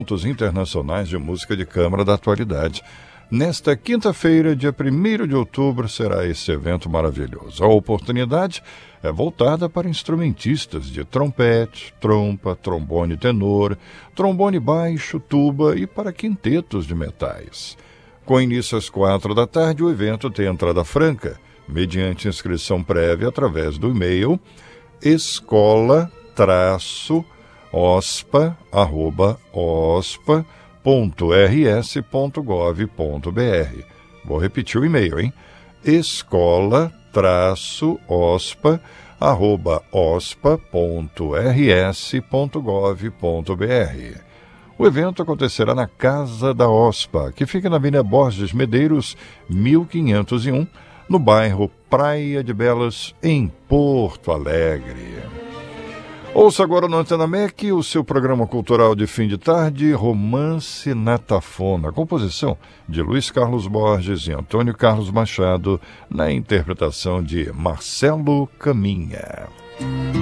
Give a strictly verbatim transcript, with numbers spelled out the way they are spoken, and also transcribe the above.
internacionais de música de câmara da atualidade. Nesta quinta-feira, dia primeiro de outubro, será esse evento maravilhoso. A oportunidade é voltada para instrumentistas de trompete, trompa, trombone tenor, trombone baixo, tuba e para quintetos de metais. Com início às quatro da tarde, o evento tem entrada franca, mediante inscrição prévia através do e-mail escola traço ospa arroba ospa ponto r s ponto gov ponto b r. Vou repetir o e-mail, hein? escola traço ospa arroba ospa ponto r s ponto gov ponto b r. O evento acontecerá na Casa da OSPA, que fica na Avenida Borges Medeiros, mil quinhentos e um, no bairro Praia de Belas, em Porto Alegre. Ouça agora no Antena M E C o seu programa cultural de fim de tarde, Romance na Tafona, composição de Luiz Carlos Borges e Antônio Carlos Machado, na interpretação de Marcelo Caminha.